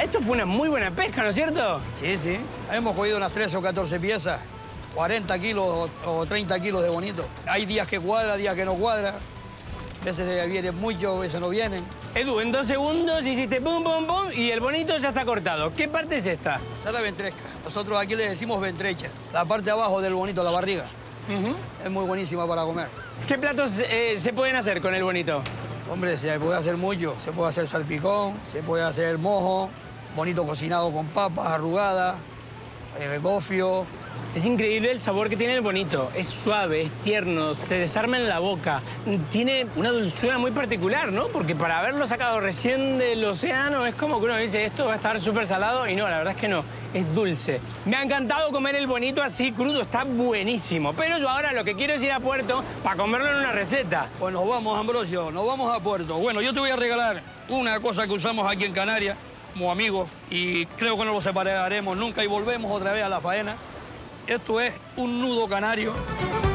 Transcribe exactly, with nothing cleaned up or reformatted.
esto fue una muy buena pesca, ¿no es cierto? Sí, sí. Hemos cogido unas trece o catorce piezas, cuarenta kilos o treinta kilos de bonito. Hay días que cuadra, días que no cuadra. A veces vienen mucho, a veces no vienen. Edu, en dos segundos hiciste pum, pum, pum y el bonito ya está cortado. ¿Qué parte es esta? Esa es la ventresca. Nosotros aquí le decimos ventrecha. La parte de abajo del bonito, la barriga. Uh-huh. Es muy buenísima para comer. ¿Qué platos eh, se pueden hacer con el bonito? Hombre, se puede hacer mucho. Se puede hacer salpicón, se puede hacer mojo, bonito cocinado con papas arrugadas, eh, gofio. Es increíble el sabor que tiene el bonito. Es suave, es tierno, se desarma en la boca. Tiene una dulzura muy particular, ¿no? Porque para haberlo sacado recién del océano es como que uno dice, esto va a estar súper salado. Y no, la verdad es que no, es dulce. Me ha encantado comer el bonito así crudo, está buenísimo. Pero yo ahora lo que quiero es ir a Puerto para comerlo en una receta. Pues nos vamos, Ambrosio, nos vamos a Puerto. Bueno, yo te voy a regalar una cosa que usamos aquí en Canarias como amigos y creo que no lo separaremos nunca y volvemos otra vez a la faena. Esto es un nudo canario.